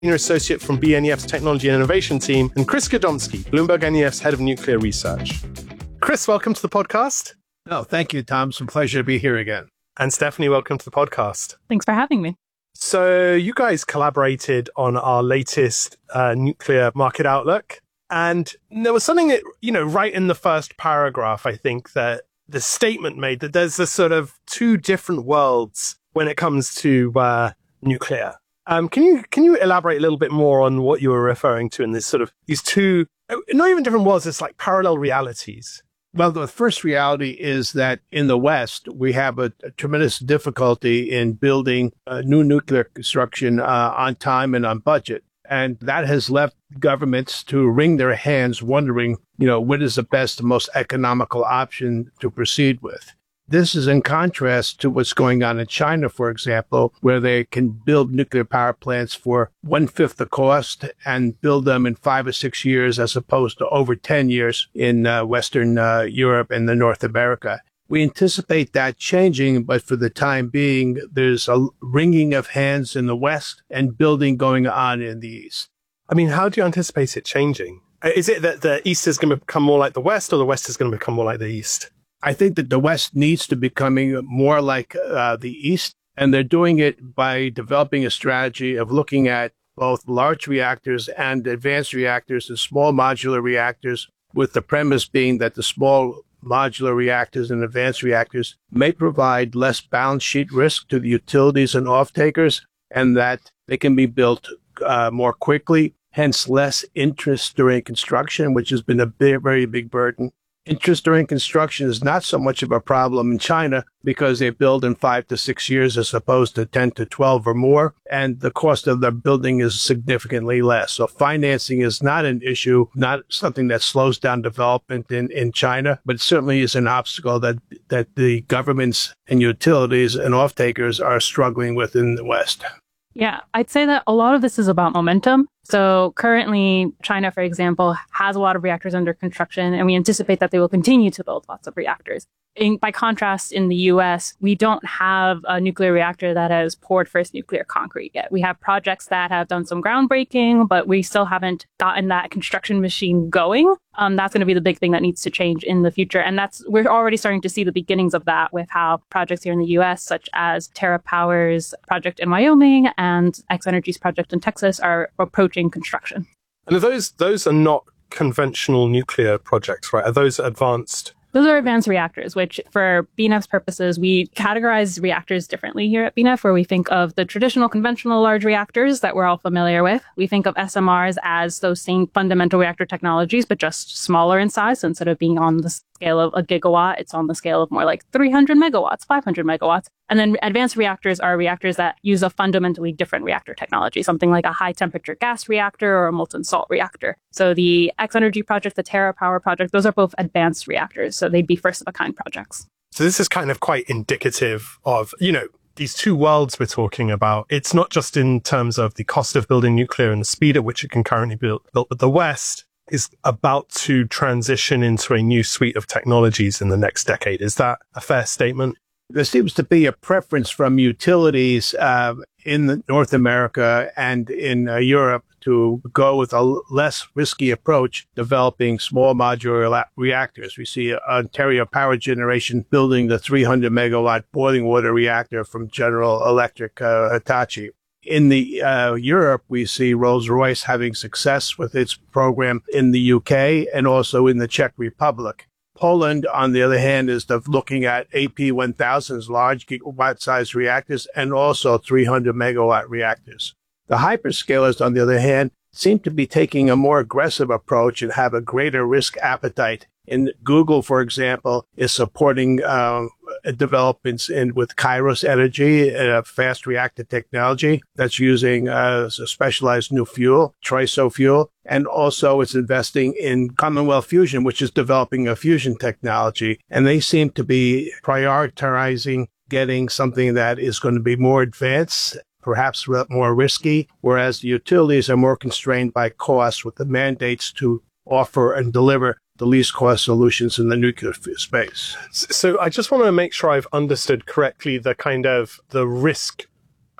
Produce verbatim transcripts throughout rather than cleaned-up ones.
Senior Associate from B N E F's Technology and Innovation team, and Chris Gadomski, Bloomberg N E F's Head of Nuclear Research. Chris, welcome to the podcast. Oh, thank you, Tom. It's a pleasure to be here again. And Stephanie, welcome to the podcast. Thanks for having me. So you guys collaborated on our latest uh, nuclear market outlook. And there was something that, you know, right in the first paragraph, I think, that the statement made that there's a sort of two different worlds when it comes to uh, nuclear. Um, can you can you elaborate a little bit more on what you were referring to in this sort of these two, not even different worlds, it's like parallel realities? Well, the first reality is that in the West, we have a, a tremendous difficulty in building uh, new nuclear construction uh, on time and on budget. And that has left governments to wring their hands wondering, you know, what is the best, most economical option to proceed with. This is in contrast to what's going on in China, for example, where they can build nuclear power plants for one-fifth the cost and build them in five or six years as opposed to over ten years in uh, Western uh, Europe and the North America. We anticipate that changing, but for the time being, there's a wringing of hands in the West and building going on in the East. I mean, how do you anticipate it changing? Is it that the East is going to become more like the West, or the West is going to become more like the East? I think that the West needs to becoming more like uh, the East, and they're doing it by developing a strategy of looking at both large reactors and advanced reactors and small modular reactors, with the premise being that the small modular reactors and advanced reactors may provide less balance sheet risk to the utilities and off-takers, and that they can be built uh, more quickly, hence less interest during construction, which has been a big, very big burden. Interest during construction is not so much of a problem in China because they build in five to six years as opposed to ten to twelve or more, and the cost of their building is significantly less. So financing is not an issue, not something that slows down development in, in China, but it certainly is an obstacle that, that the governments and utilities and off-takers are struggling with in the West. Yeah, I'd say that a lot of this is about momentum. So currently, China, for example, has a lot of reactors under construction, and we anticipate that they will continue to build lots of reactors. In, by contrast, in the U S, we don't have a nuclear reactor that has poured first nuclear concrete yet. We have projects that have done some groundbreaking, but we still haven't gotten that construction machine going. Um, that's going to be the big thing that needs to change in the future. And that's we're already starting to see the beginnings of that with how projects here in the U S, such as TerraPower's project in Wyoming and X-Energy's project in Texas, are approaching construction. And those those are not conventional nuclear projects, right? Are those advanced? Those are advanced reactors, which for B N E F's purposes, we categorize reactors differently here at B N E F, where we think of the traditional conventional large reactors that we're all familiar with. We think of S M Rs as those same fundamental reactor technologies, but just smaller in size. So instead of being on the scale of a gigawatt, it's on the scale of more like three hundred megawatts, five hundred megawatts. And then advanced reactors are reactors that use a fundamentally different reactor technology, something like a high temperature gas reactor or a molten salt reactor. So the X-Energy project, the TerraPower project, those are both advanced reactors. So they'd be first of a kind projects. So this is kind of quite indicative of, you know, these two worlds we're talking about. It's not just in terms of the cost of building nuclear and the speed at which it can currently be built, but the West is about to transition into a new suite of technologies in the next decade. Is that a fair statement? There seems to be a preference from utilities uh, in North America and in uh, Europe to go with a less risky approach, developing small modular la- reactors. We see Ontario Power Generation building the three hundred megawatt boiling water reactor from General Electric uh, Hitachi. In the uh, Europe, we see Rolls-Royce having success with its program in the U K and also in the Czech Republic. Poland, on the other hand, is the, looking at A P one thousands, large gigawatt-sized reactors, and also three hundred megawatt reactors. The hyperscalers, on the other hand, seem to be taking a more aggressive approach and have a greater risk appetite. And Google, for example, is supporting um, developments in with Kairos Energy, a fast reactor technology that's using uh, a specialized new fuel, TRISO fuel, and also it's investing in Commonwealth Fusion, which is developing a fusion technology. And they seem to be prioritizing getting something that is going to be more advanced, perhaps more risky, whereas the utilities are more constrained by cost with the mandates to offer and deliver the least cost solutions in the nuclear space. So I just want to make sure I've understood correctly the kind of the risk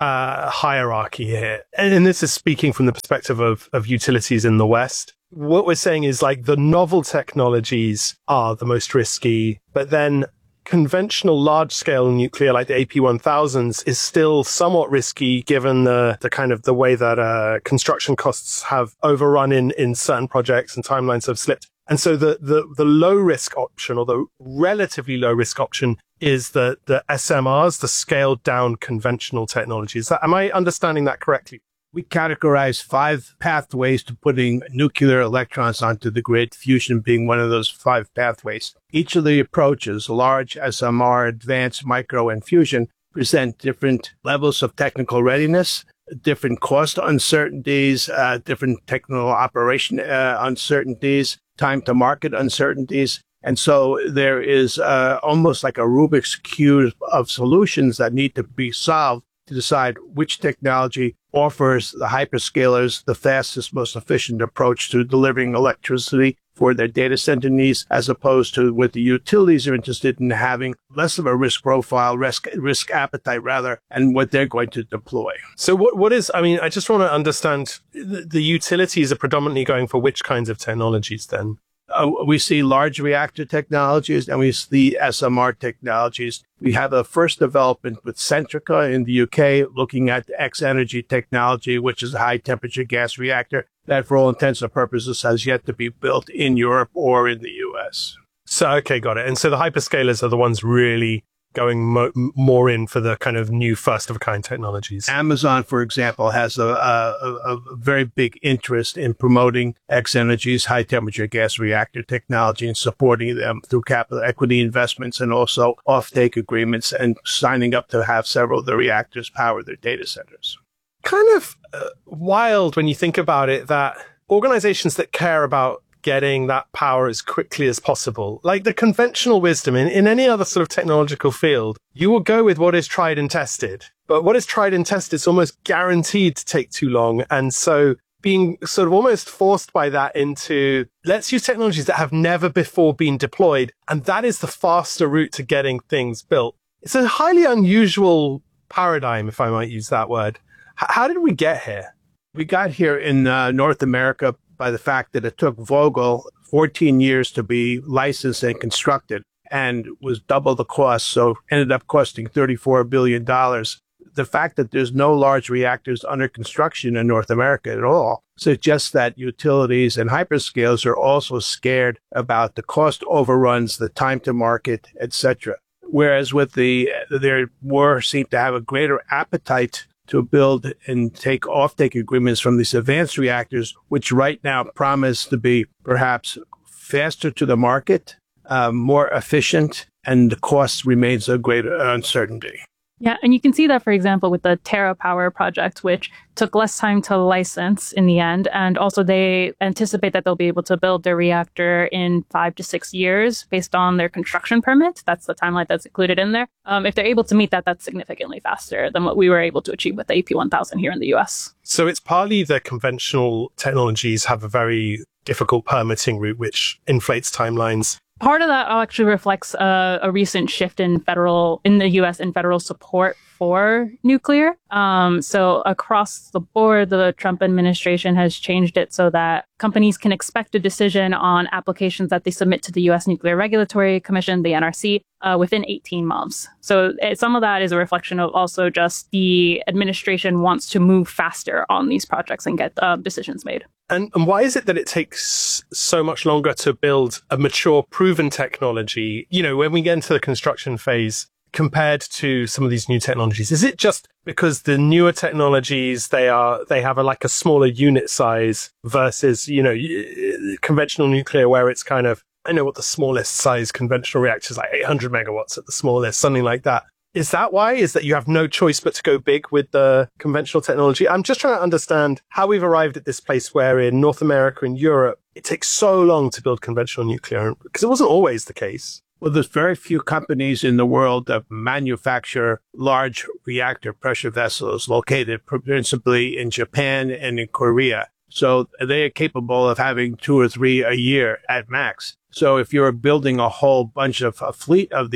uh, hierarchy here. And, and this is speaking from the perspective of, of utilities in the West. What we're saying is like the novel technologies are the most risky, but then conventional large-scale nuclear like the A P one thousands is still somewhat risky given the, the kind of the way that uh, construction costs have overrun in, in certain projects and timelines have slipped. And so the, the, the low-risk option or the relatively low-risk option is the, the S M Rs, the scaled-down conventional technologies. That, am I understanding that correctly? We categorize five pathways to putting nuclear electrons onto the grid, fusion being one of those five pathways. Each of the approaches, large, S M R, advanced, micro, and fusion, present different levels of technical readiness, different cost uncertainties, uh, different technical operation uh, uncertainties, time to market uncertainties. And so there is uh, almost like a Rubik's Cube of solutions that need to be solved to decide which technology offers the hyperscalers the fastest, most efficient approach to delivering electricity for their data center needs, as opposed to what the utilities are interested in having less of a risk profile, risk risk appetite rather, and what they're going to deploy. So what what is, I mean, I just want to understand, the, the utilities are predominantly going for which kinds of technologies then? Uh, we see large reactor technologies and we see S M R technologies. We have a first development with Centrica in the U K looking at X-energy technology, which is a high-temperature gas reactor that, for all intents and purposes, has yet to be built in Europe or in the U S. So, okay, got it. And so the hyperscalers are the ones really going mo- more in for the kind of new first-of-a-kind technologies. Amazon, for example, has a, a, a very big interest in promoting X-Energy's high-temperature gas reactor technology and supporting them through capital equity investments and also off-take agreements and signing up to have several of the reactors power their data centers. Kind of uh, wild when you think about it that organizations that care about getting that power as quickly as possible, like the conventional wisdom in, in any other sort of technological field, you will go with what is tried and tested. But what is tried and tested is almost guaranteed to take too long. And so being sort of almost forced by that into, let's use technologies that have never before been deployed. And that is the faster route to getting things built. It's a highly unusual paradigm, if I might use that word. H- how did we get here? We got here in uh, North America by the fact that it took Vogtle fourteen years to be licensed and constructed and was double the cost, so ended up costing thirty-four billion dollars. The fact that there's no large reactors under construction in North America at all suggests that utilities and hyperscalers are also scared about the cost overruns, the time to market, et cetera. Whereas with the, there more seem to have a greater appetite to build and take offtake agreements from these advanced reactors, which right now promise to be perhaps faster to the market, uh, more efficient, and the cost remains a greater uncertainty. Yeah, and you can see that, for example, with the TerraPower project, which took less time to license in the end. And also they anticipate that they'll be able to build their reactor in five to six years based on their construction permit. That's the timeline that's included in there. Um, if they're able to meet that, that's significantly faster than what we were able to achieve with the A P one thousand here in the U S. So it's partly the conventional technologies have a very difficult permitting route, which inflates timelines. Part of that actually reflects uh, a recent shift in federal, in the U S in federal support for nuclear. Um, so across the board, the Trump administration has changed it so that companies can expect a decision on applications that they submit to the U S Nuclear Regulatory Commission, the N R C, uh, within eighteen months. So it, some of that is a reflection of also just the administration wants to move faster on these projects and get uh, decisions made. And, and why is it that it takes so much longer to build a mature, proven technology, you know, when we get into the construction phase compared to some of these new technologies? Is it just because the newer technologies, they are, they have a, like a smaller unit size versus, you know, conventional nuclear where it's kind of, I know what the smallest size conventional reactor is, like eight hundred megawatts at the smallest, something like that. Is that why? Is that you have no choice but to go big with the conventional technology? I'm just trying to understand how we've arrived at this place where in North America and Europe, it takes so long to build conventional nuclear, because it wasn't always the case. Well, there's very few companies in the world that manufacture large reactor pressure vessels located principally in Japan and in Korea. So they are capable of having two or three a year at max. So if you're building a whole bunch of a fleet of these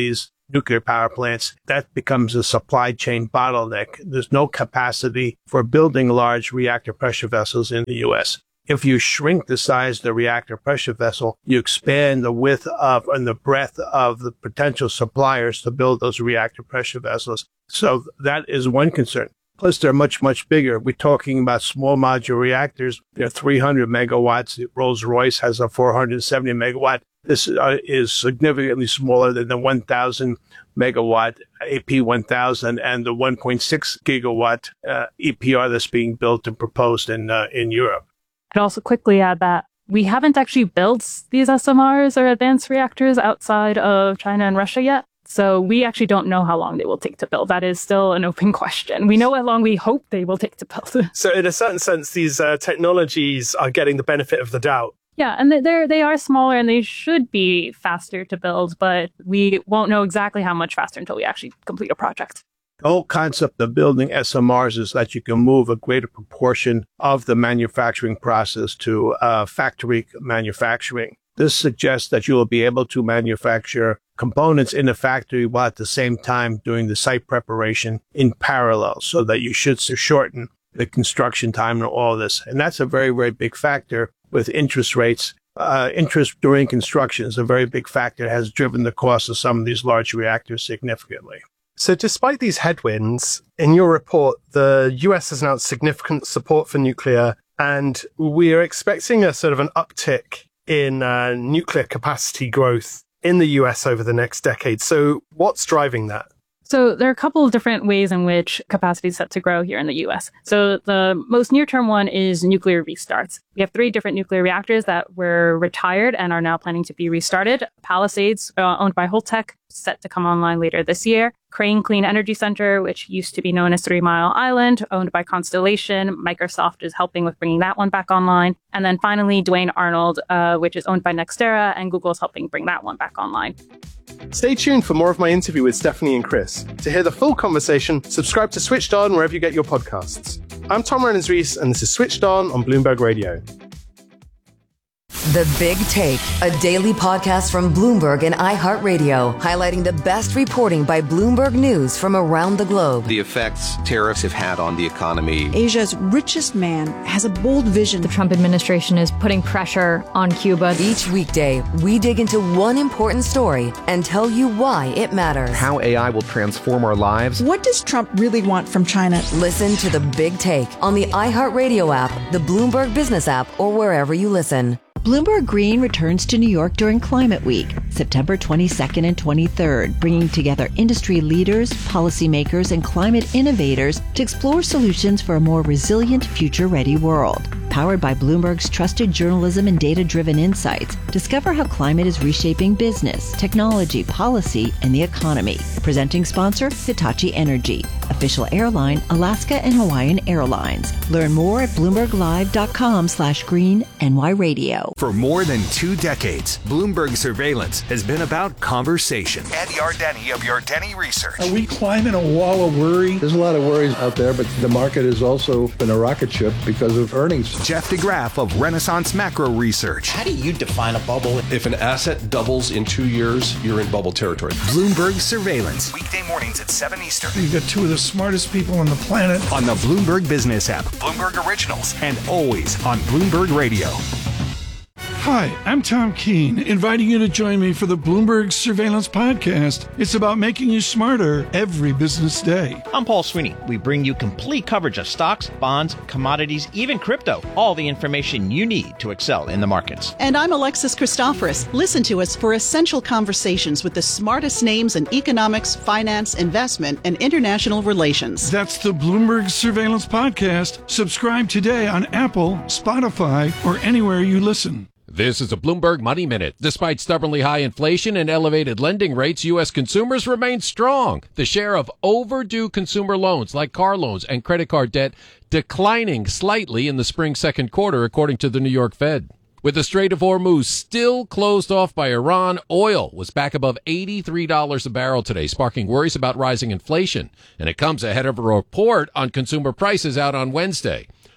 nuclear power plants, that becomes a supply chain bottleneck. There's no capacity for building large reactor pressure vessels in the U S. If you shrink the size of the reactor pressure vessel, you expand the width of and the breadth of the potential suppliers to build those reactor pressure vessels. So that is one concern. Plus, they're much, much bigger. We're talking about small modular reactors. They're three hundred megawatts. Rolls-Royce has a four hundred seventy megawatt. This uh, is significantly smaller than the one thousand megawatt A P one thousand and the one point six gigawatt uh, E P R that's being built and proposed in uh, in Europe. I'd also quickly add that we haven't actually built these S M Rs or advanced reactors outside of China and Russia yet. So we actually don't know how long they will take to build. That is still an open question. We know how long we hope they will take to build. So in a certain sense, these uh, technologies are getting the benefit of the doubt. Yeah, and they're, they are smaller and they should be faster to build, but we won't know exactly how much faster until we actually complete a project. The whole concept of building S M Rs is that you can move a greater proportion of the manufacturing process to uh, factory manufacturing. This suggests that you will be able to manufacture components in the factory while at the same time doing the site preparation in parallel, so that you should shorten the construction time and all this. And that's a very, very big factor with interest rates. Uh, interest during construction is a very big factor. It has driven the cost of some of these large reactors significantly. So despite these headwinds, in your report, the U S has announced significant support for nuclear, and we are expecting a sort of an uptick in uh, nuclear capacity growth in the U S over the next decade. So what's driving that? So there are a couple of different ways in which capacity is set to grow here in the U S. So the most near-term one is nuclear restarts. We have three different nuclear reactors that were retired and are now planning to be restarted. Palisades, uh, owned by Holtec, set to come online later this year. Crane Clean Energy Center, which used to be known as Three Mile Island, owned by Constellation. Microsoft is helping with bringing that one back online. And then finally, Duane Arnold, uh, which is owned by NextEra, and Google is helping bring that one back online. Stay tuned for more of my interview with Stephanie and Chris. To hear the full conversation, subscribe to Switched On wherever you get your podcasts. I'm Tom Reynolds-Rees, and this is Switched On on Bloomberg Radio. The Big Take, a daily podcast from Bloomberg and iHeartRadio, highlighting the best reporting by Bloomberg News from around the globe. The effects tariffs have had on the economy. Asia's richest man has a bold vision. The Trump administration is putting pressure on Cuba. Each weekday, we dig into one important story and tell you why it matters. How A I will transform our lives. What does Trump really want from China? Listen to The Big Take on the iHeartRadio app, the Bloomberg Business app, or wherever you listen. Bloomberg Green returns to New York during Climate Week, September twenty-second and twenty-third, bringing together industry leaders, policymakers, and climate innovators to explore solutions for a more resilient, future-ready world. Powered by Bloomberg's trusted journalism and data-driven insights, discover how climate is reshaping business, technology, policy, and the economy. Presenting sponsor, Hitachi Energy. Official airline, Alaska and Hawaiian Airlines. Learn more at bloomberglive.com slash green NY radio. For more than two decades, Bloomberg Surveillance has been about conversation. Ed Yardeni of Yardeni Research. Are we climbing a wall of worry? There's a lot of worries out there, but the market has also been a rocket ship because of earnings. Jeff DeGraff of Renaissance Macro Research. How do you define a bubble? If an asset doubles in two years, you're in bubble territory. Bloomberg Surveillance. Weekday mornings at seven Eastern. You've got two of the smartest people on the planet. On the Bloomberg Business app, Bloomberg Originals, and always on Bloomberg Radio. Hi, I'm Tom Keene, inviting you to join me for the Bloomberg Surveillance Podcast. It's about making you smarter every business day. I'm Paul Sweeney. We bring you complete coverage of stocks, bonds, commodities, even crypto. All the information you need to excel in the markets. And I'm Alexis Christoforous. Listen to us for essential conversations with the smartest names in economics, finance, investment, and international relations. That's the Bloomberg Surveillance Podcast. Subscribe today on Apple, Spotify, or anywhere you listen. This is a Bloomberg Money Minute. Despite stubbornly high inflation and elevated lending rates, U S consumers remain strong. The share of overdue consumer loans like car loans and credit card debt declining slightly in the spring second quarter, according to the New York Fed. With the Strait of Hormuz still closed off by Iran, oil was back above eighty-three dollars a barrel today, sparking worries about rising inflation. And it comes ahead of a report on consumer prices out on Wednesday.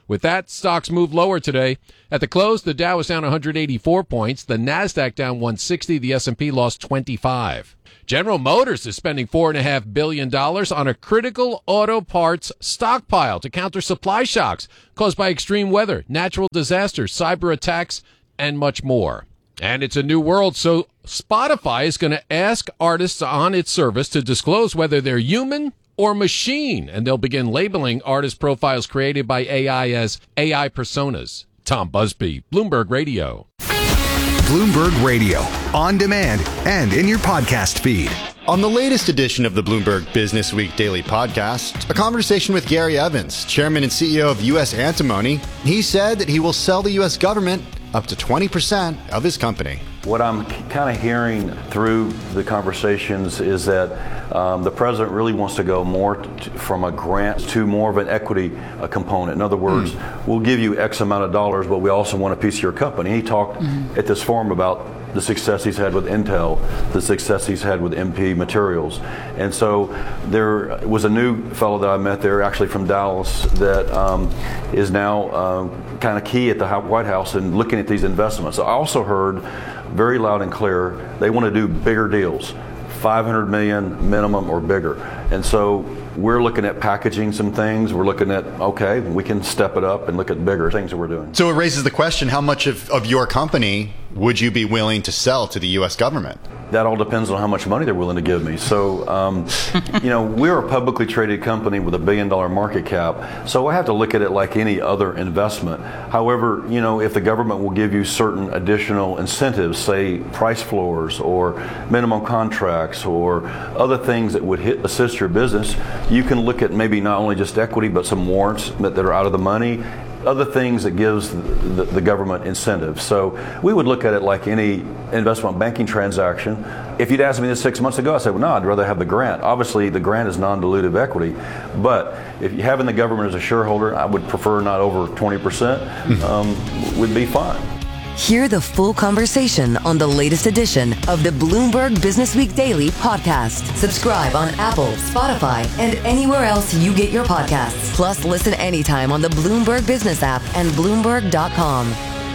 With that, stocks moved lower today. At the close, the Dow was down one hundred eighty-four points, the Nasdaq down one hundred sixty, the S and P lost twenty-five. General Motors is spending four point five billion dollars on a critical auto parts stockpile to counter supply shocks caused by extreme weather, natural disasters, cyber attacks, and much more. And it's a new world, so Spotify is going to ask artists on its service to disclose whether they're human or machine, and they'll begin labeling artist profiles created by A I as A I personas. Tom Busby, Bloomberg Radio. Bloomberg Radio, on demand and in your podcast feed. On the latest edition of the Bloomberg Business Week Daily Podcast, a conversation with Gary Evans, chairman and C E O of U S Antimony. He said that he will sell the U S government up to twenty percent of his company. What I'm kind of hearing through the conversations is that um, the president really wants to go more t- from a grant to more of an equity uh, component. In other words, mm. we'll give you X amount of dollars, but we also want a piece of your company. He talked mm-hmm. at this forum about the success he's had with Intel, the success he's had with M P Materials. And so there was a new fellow that I met there, actually from Dallas, that um, is now uh, kind of key at the White House in looking at these investments. I also heard very loud and clear, they want to do bigger deals, five hundred million minimum or bigger. And so we're looking at packaging some things. We're looking at, okay, we can step it up and look at bigger things that we're doing. So it raises the question, how much of, of your company would you be willing to sell to the U S government? That all depends on how much money they're willing to give me. So, um, you know, we're a publicly traded company with a billion dollar market cap. So I have to look at it like any other investment. However, you know, if the government will give you certain additional incentives, say price floors or minimum contracts or other things that would hit, assist your business, you can look at maybe not only just equity, but some warrants that, that are out of the money, other things that gives the, the, the government incentives. So we would look at it like any investment banking transaction. If you'd asked me this six months ago, I said, well, no, I'd rather have the grant. Obviously, the grant is non-dilutive equity. But if you having the government as a shareholder, I would prefer not over twenty percent, um, would be fine. Hear the full conversation on the latest edition of the Bloomberg Business Week Daily Podcast. Subscribe on Apple, Spotify, and anywhere else you get your podcasts. Plus, listen anytime on the Bloomberg Business app and Bloomberg dot com.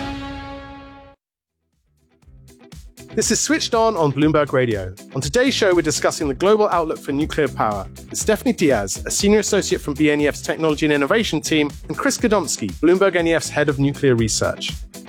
This is Switched On on Bloomberg Radio. On today's show, we're discussing the global outlook for nuclear power with Stephanie Diaz, a senior associate from B N E F's Technology and Innovation team, and Chris Gadomski, Bloomberg N E F's head of nuclear research.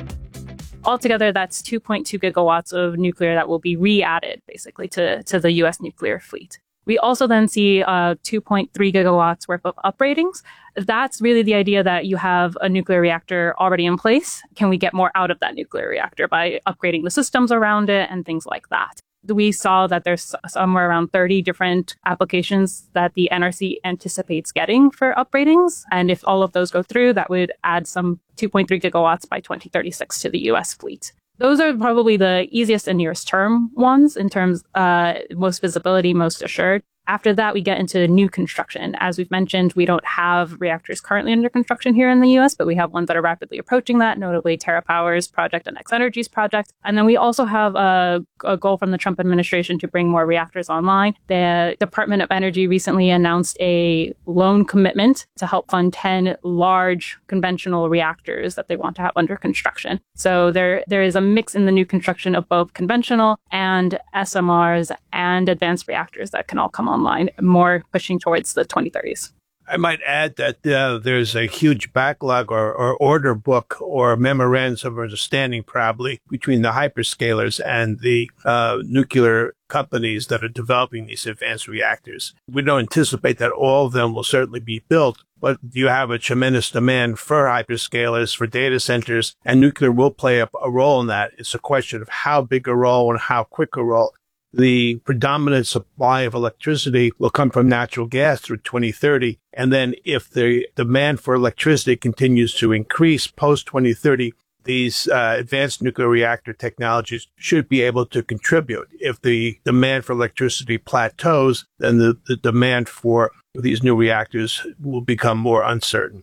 Altogether, that's two point two gigawatts of nuclear that will be re-added, basically, to, to the U S nuclear fleet. We also then see uh, two point three gigawatts worth of upgradings. That's really the idea that you have a nuclear reactor already in place. Can we get more out of that nuclear reactor by upgrading the systems around it and things like that? We saw that there's somewhere around thirty different applications that the N R C anticipates getting for upgradings. And if all of those go through, that would add some two point three gigawatts by twenty thirty-six to the U S fleet. Those are probably the easiest and nearest term ones in terms uh most visibility, most assured. After that, we get into new construction. As we've mentioned, we don't have reactors currently under construction here in the U S, but we have ones that are rapidly approaching that, notably TerraPower's project and X-Energy's project. And then we also have a, a goal from the Trump administration to bring more reactors online. The Department of Energy recently announced a loan commitment to help fund ten large conventional reactors that they want to have under construction. So there, there is a mix in the new construction of both conventional and S M Rs and advanced reactors that can all come online, more pushing towards the twenty thirties. I might add that uh, there's a huge backlog or, or order book or memorandums of understanding probably between the hyperscalers and the uh, nuclear companies that are developing these advanced reactors. We don't anticipate that all of them will certainly be built, but you have a tremendous demand for hyperscalers, for data centers, and nuclear will play a, a role in that. It's a question of how big a role and how quick a role. The predominant supply of electricity will come from natural gas through twenty thirty. And then if the demand for electricity continues to increase post twenty thirty, these uh, advanced nuclear reactor technologies should be able to contribute. If the demand for electricity plateaus, then the, the demand for these new reactors will become more uncertain.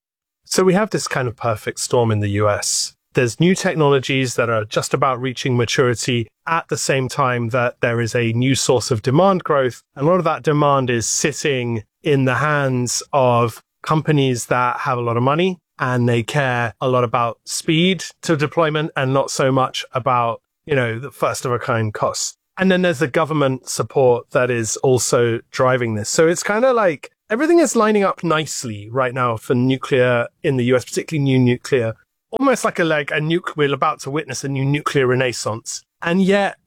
So we have this kind of perfect storm in the U S. There's new technologies that are just about reaching maturity at the same time that there is a new source of demand growth. And a lot of that demand is sitting in the hands of companies that have a lot of money and they care a lot about speed to deployment and not so much about, you know, the first of a kind costs. And then there's the government support that is also driving this. So it's kind of like everything is lining up nicely right now for nuclear in the U S, particularly new nuclear, almost like a, like a nuke, we're about to witness a new nuclear renaissance. And yet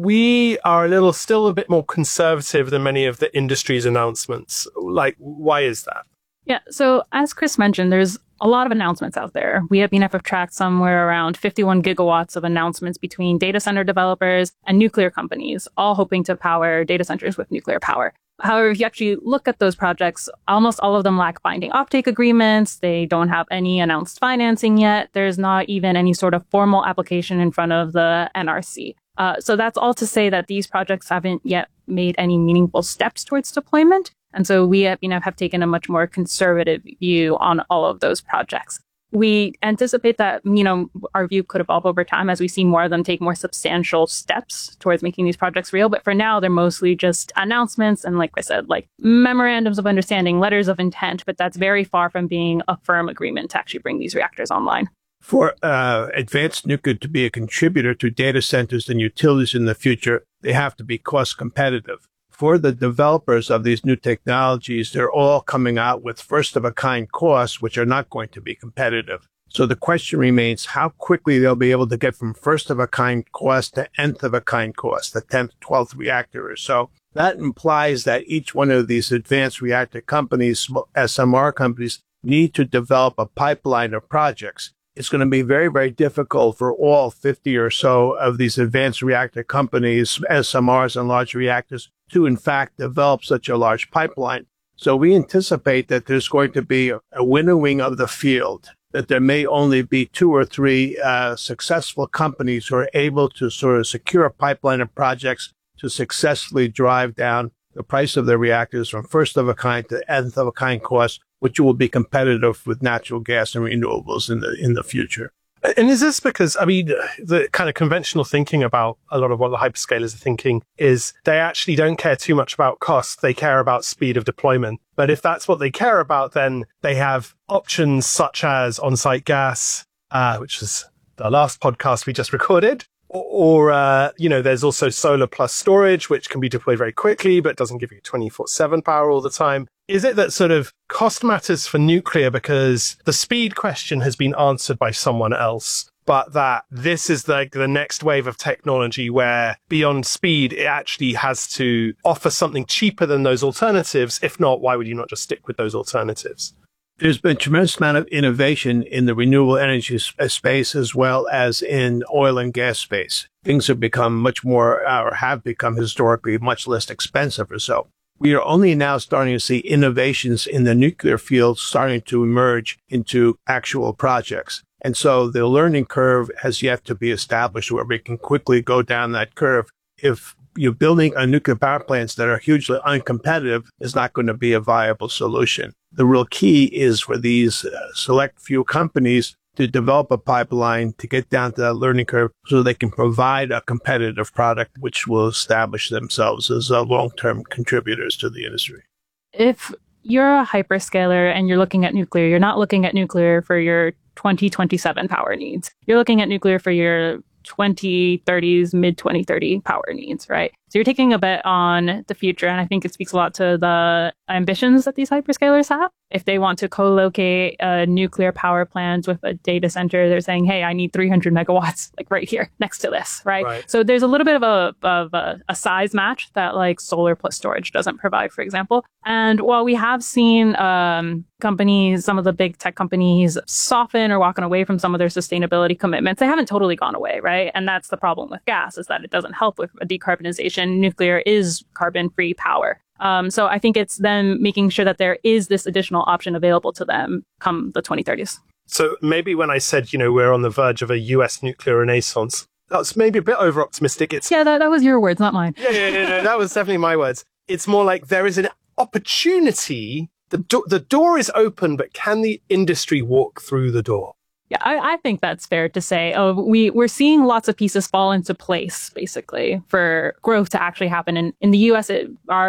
we are a little, still a bit more conservative than many of the industry's announcements. Like, why is that? Yeah. So as Chris mentioned, there's a lot of announcements out there. We at B N F have tracked somewhere around fifty-one gigawatts of announcements between data center developers and nuclear companies, all hoping to power data centers with nuclear power. However, if you actually look at those projects, almost all of them lack binding offtake agreements. They don't have any announced financing yet. There's not even any sort of formal application in front of the N R C. Uh, so that's all to say that these projects haven't yet made any meaningful steps towards deployment. And so we at B N F have taken a much more conservative view on all of those projects. We anticipate that, you know, our view could evolve over time as we see more of them take more substantial steps towards making these projects real. But for now, they're mostly just announcements and, like I said, like memorandums of understanding, letters of intent. But that's very far from being a firm agreement to actually bring these reactors online. For uh, advanced nuclear to be a contributor to data centers and utilities in the future, they have to be cost competitive. For the developers of these new technologies, they're all coming out with first-of-a-kind costs, which are not going to be competitive. So the question remains how quickly they'll be able to get from first-of-a-kind cost to nth-of-a-kind cost, the tenth, twelfth reactor or so. That implies that each one of these advanced reactor companies, S M R companies, need to develop a pipeline of projects. It's going to be very, very difficult for all fifty or so of these advanced reactor companies, S M Rs and large reactors, to in fact develop such a large pipeline. So we anticipate that there's going to be a winnowing of the field, that there may only be two or three uh, successful companies who are able to sort of secure a pipeline of projects to successfully drive down the price of their reactors from first of a kind to nth of a kind cost, which will be competitive with natural gas and renewables in the in the future. And is this because, I mean, the kind of conventional thinking about a lot of what the hyperscalers are thinking is they actually don't care too much about cost. They care about speed of deployment. But if that's what they care about, then they have options such as on-site gas, uh, which is the last podcast we just recorded. Or, or uh, you know, there's also solar plus storage, which can be deployed very quickly, but doesn't give you twenty-four seven power all the time. Is it that sort of cost matters for nuclear because the speed question has been answered by someone else, but that this is like the next wave of technology where beyond speed, it actually has to offer something cheaper than those alternatives? If not, why would you not just stick with those alternatives? There's been a tremendous amount of innovation in the renewable energy space as well as in oil and gas space. Things have become much more, or have become historically much less expensive or so. We are only now starting to see innovations in the nuclear field starting to emerge into actual projects. And so the learning curve has yet to be established where we can quickly go down that curve. If you're building a nuclear power plants that are hugely uncompetitive, is not going to be a viable solution. The real key is for these uh, select few companies to develop a pipeline to get down to that learning curve so they can provide a competitive product which will establish themselves as uh, long-term contributors to the industry. If you're a hyperscaler and you're looking at nuclear, you're not looking at nuclear for your twenty twenty-seven power needs. You're looking at nuclear for your twenty thirties, mid twenty thirty power needs, right? So you're taking a bet on the future. And I think it speaks a lot to the ambitions that these hyperscalers have. If they want to co-locate a nuclear power plant with a data center, they're saying, hey, I need three hundred megawatts, like right here next to this, right? right. So there's a little bit of a of a, a size match that like solar plus storage doesn't provide, for example. And while we have seen um, companies, some of the big tech companies soften or walking away from some of their sustainability commitments, they haven't totally gone away, right? And that's the problem with gas, is that it doesn't help with a decarbonization. Nuclear is carbon-free power. Um, so I think it's them making sure that there is this additional option available to them come the twenty thirties. So maybe when I said, you know, we're on the verge of a U S nuclear renaissance, that's maybe a bit over-optimistic. It's Yeah, that, that was your words, not mine. Yeah, yeah, yeah, no, that was definitely my words. It's more like there is an opportunity. The, do- the door is open, but can the industry walk through the door? Yeah, I, I think that's fair to say. Oh, we, we're seeing lots of pieces fall into place, basically, for growth to actually happen. And in the U S, it, our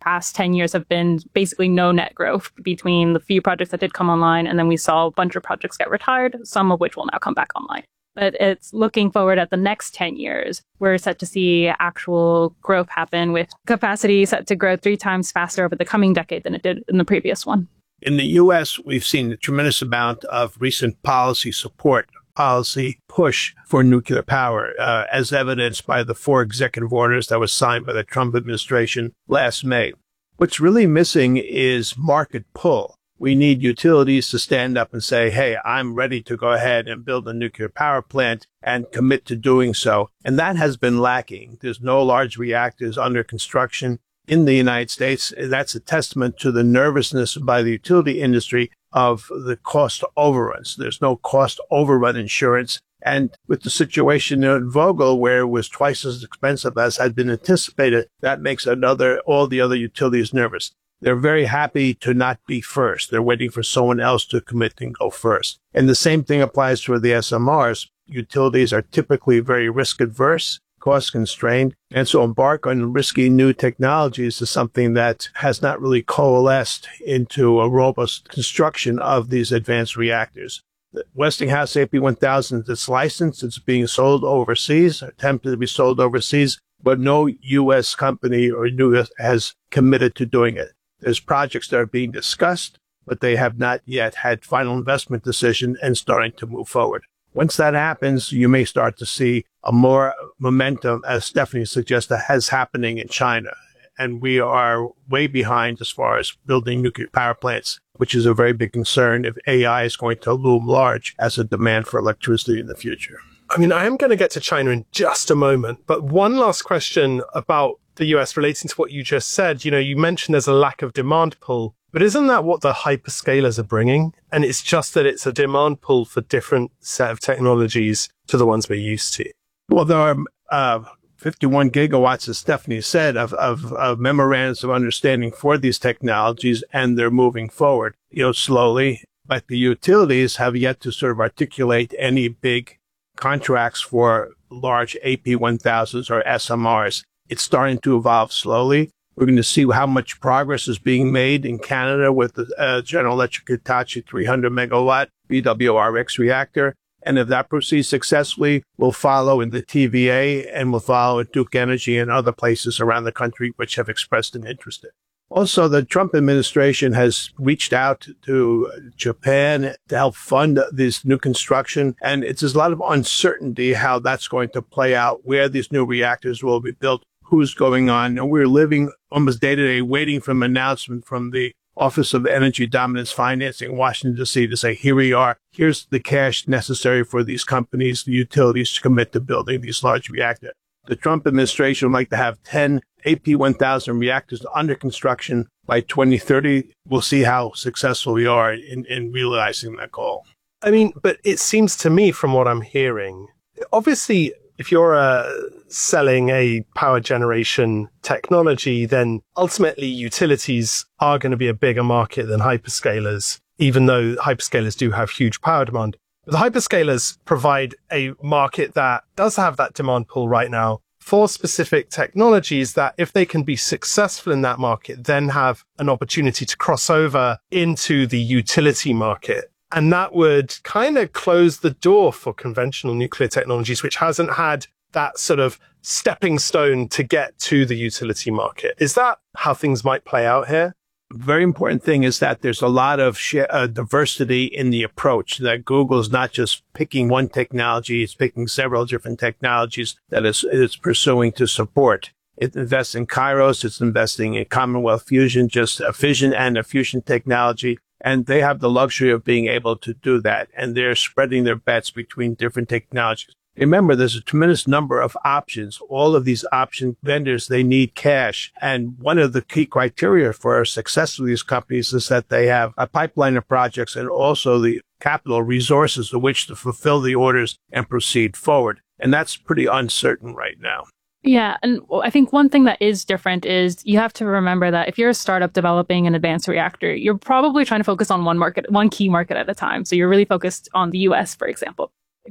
past ten years have been basically no net growth between the few projects that did come online, and then we saw a bunch of projects get retired, some of which will now come back online. But it's looking forward at the next ten years. We're set to see actual growth happen with capacity set to grow three times faster over the coming decade than it did in the previous one. In the U S, we've seen a tremendous amount of recent policy support, policy push for nuclear power, uh, as evidenced by the four executive orders that were signed by the Trump administration last May. What's really missing is market pull. We need utilities to stand up and say, hey, I'm ready to go ahead and build a nuclear power plant and commit to doing so. And that has been lacking. There's no large reactors under construction in the United States. That's a testament to the nervousness by the utility industry of the cost overruns. There's no cost overrun insurance. And with the situation in Vogtle, where it was twice as expensive as had been anticipated, that makes another, all the other utilities nervous. They're very happy to not be first. They're waiting for someone else to commit and go first. And the same thing applies for the S M Rs. Utilities are typically very risk adverse, cost constrained, and so embark on risky new technologies is something that has not really coalesced into a robust construction of these advanced reactors. The Westinghouse A P one thousand is licensed. It's being sold overseas, attempted to be sold overseas, but no U S company or U S has committed to doing it. There's projects that are being discussed, but they have not yet had final investment decision and starting to move forward. Once that happens, you may start to see a more momentum, as Stephanie suggested, has happening in China. And we are way behind as far as building nuclear power plants, which is a very big concern if A I is going to loom large as a demand for electricity in the future. I mean, I am going to get to China in just a moment, but one last question about the U S relating to what you just said. You know, you mentioned there's a lack of demand pull, but isn't that what the hyperscalers are bringing? And it's just that it's a demand pull for different set of technologies to the ones we're used to. Well, there are uh, fifty-one gigawatts, as Stephanie said, of, of, of memorandums of understanding for these technologies, and they're moving forward, you know, slowly. But the utilities have yet to sort of articulate any big contracts for large A P one thousands or S M Rs. It's starting to evolve slowly. We're going to see how much progress is being made in Canada with the uh, General Electric Hitachi three hundred megawatt B W R X reactor. And if that proceeds successfully, we'll follow in the T V A and we'll follow at Duke Energy and other places around the country which have expressed an interest in. Also, the Trump administration has reached out to Japan to help fund this new construction. And it's there's a lot of uncertainty how that's going to play out, where these new reactors will be built, who's going on. And we're living almost day to day waiting for an announcement from the Office of Energy Dominance Financing in Washington, D C to say, here we are. Here's the cash necessary for these companies, the utilities, to commit to building these large reactors. The Trump administration would like to have ten A P one thousand reactors under construction by twenty thirty. We'll see how successful we are in, in realizing that goal. I mean, but it seems to me from what I'm hearing, obviously, if you're uh, selling a power generation technology, then ultimately utilities are going to be a bigger market than hyperscalers, even though hyperscalers do have huge power demand. But the hyperscalers provide a market that does have that demand pull right now for specific technologies that, if they can be successful in that market, then have an opportunity to cross over into the utility market. And that would kind of close the door for conventional nuclear technologies, which hasn't had that sort of stepping stone to get to the utility market. Is that how things might play out here? Very important thing is that there's a lot of sh- uh, diversity in the approach, that Google is not just picking one technology, it's picking several different technologies that it's, it's pursuing to support. It invests in Kairos, it's investing in Commonwealth Fusion, just a fission and a fusion technology. And they have the luxury of being able to do that. And they're spreading their bets between different technologies. Remember, there's a tremendous number of options. All of these option vendors, they need cash. And one of the key criteria for success of these companies is that they have a pipeline of projects and also the capital resources to which to fulfill the orders and proceed forward. And that's pretty uncertain right now. Yeah. And I think one thing that is different is you have to remember that if you're a startup developing an advanced reactor, you're probably trying to focus on one market, one key market at a time. So you're really focused on the U S, for example.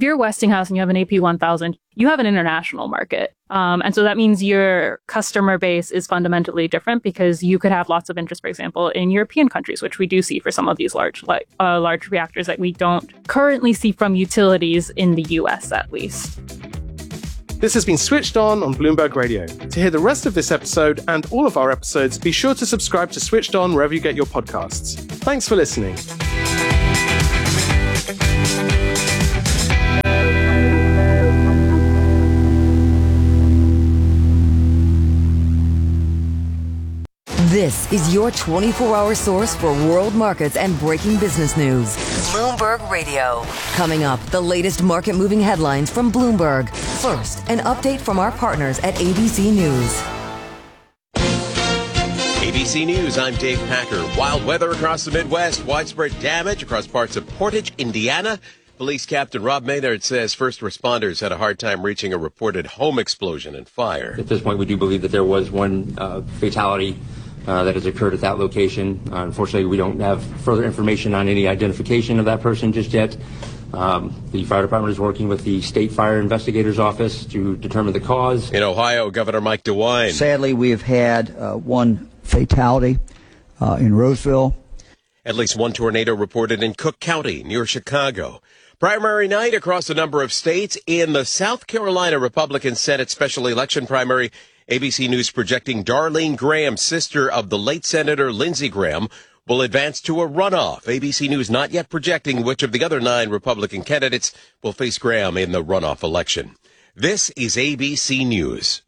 If you're Westinghouse and you have an A P one thousand, you have an international market. Um, and so that means your customer base is fundamentally different because you could have lots of interest, for example, in European countries, which we do see for some of these large, like, uh, large reactors that we don't currently see from utilities in the U S, at least. This has been Switched On on Bloomberg Radio. To hear the rest of this episode and all of our episodes, be sure to subscribe to Switched On wherever you get your podcasts. Thanks for listening. This is your twenty-four hour source for world markets and breaking business news. Bloomberg Radio. Coming up, the latest market-moving headlines from Bloomberg. First, an update from our partners at A B C News. A B C News, I'm Dave Packer. Wild weather across the Midwest, widespread damage across parts of Portage, Indiana. Police Captain Rob Maynard says first responders had a hard time reaching a reported home explosion and fire. At this point, we do believe that there was one uh, fatality Uh, that has occurred at that location. Uh, unfortunately, we don't have further information on any identification of that person just yet. Um, the fire department is working with the State Fire Investigators Office to determine the cause. In Ohio, Governor Mike DeWine. Sadly, we have had uh, one fatality uh, in Roseville. At least one tornado reported in Cook County near Chicago. Primary night across a number of states. In the South Carolina Republican Senate special election primary, A B C News projecting Darlene Graham, sister of the late Senator Lindsey Graham, will advance to a runoff. A B C News not yet projecting which of the other nine Republican candidates will face Graham in the runoff election. This is A B C News.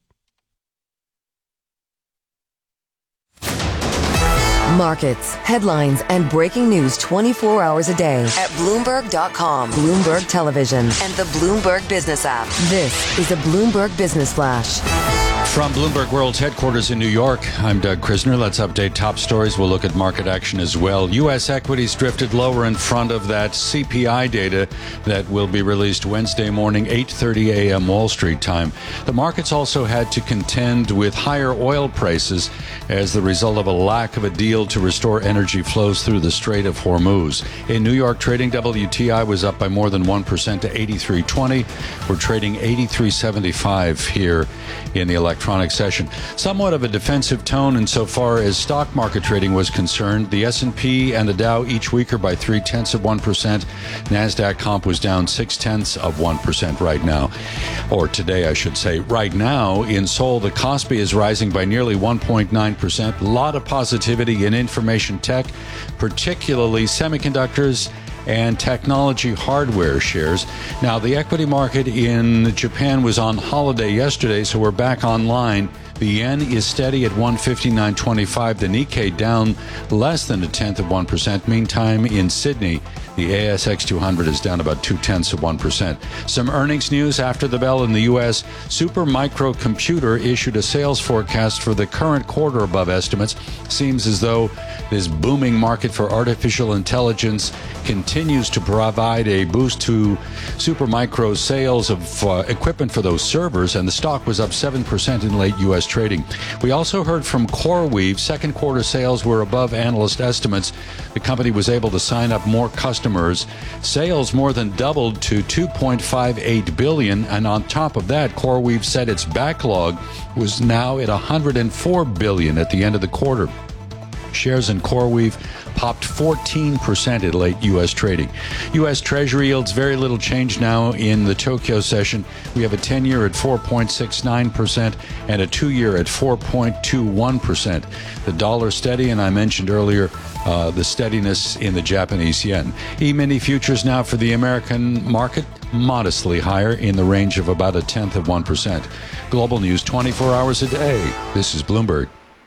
Markets, headlines, and breaking news twenty-four hours a day at Bloomberg dot com, Bloomberg Television, and the Bloomberg Business app. This is a Bloomberg Business Flash. From Bloomberg World's headquarters in New York, I'm Doug Krisner. Let's update top stories. We'll look at market action as well. U S equities drifted lower in front of that C P I data that will be released Wednesday morning, eight thirty a.m. Wall Street time. The markets also had to contend with higher oil prices as the result of a lack of a deal to restore energy flows through the Strait of Hormuz. In New York, trading W T I was up by more than one percent to eighty-three twenty. We're trading eighty-three seventy-five here in the electronic session. Somewhat of a defensive tone insofar as stock market trading was concerned. The S and P and the Dow each weaker by three tenths of one percent. NASDAQ comp was down six tenths of one percent right now, or today I should say. Right now in Seoul, the Kospi is rising by nearly one point nine percent. A lot of positivity in information tech, particularly semiconductors and technology hardware shares. Now, the equity market in Japan was on holiday yesterday, so we're back online. The yen is steady at one fifty-nine twenty-five. The Nikkei down less than a tenth of one percent. Meantime, in Sydney, the A S X two hundred is down about two tenths of one percent. Some earnings news after the bell in the U S. Supermicro Computer issued a sales forecast for the current quarter above estimates. Seems as though this booming market for artificial intelligence continues to provide a boost to Supermicro's sales of uh, equipment for those servers, and the stock was up seven percent in late U S trading. We also heard from CoreWeave. Second quarter sales were above analyst estimates. The company was able to sign up more customers. Sales more than doubled to two point five eight billion dollars, and on top of that, CoreWeave said its backlog was now at one hundred four billion dollars at the end of the quarter. Shares in CoreWeave popped fourteen percent in late U S trading. U S Treasury yields very little change now in the Tokyo session. We have a ten-year at four point six nine percent and a two-year at four point two one percent. The dollar steady, and I mentioned earlier uh, the steadiness in the Japanese yen. E-mini futures now for the American market modestly higher in the range of about a tenth of one percent. Global news twenty-four hours a day. This is Bloomberg.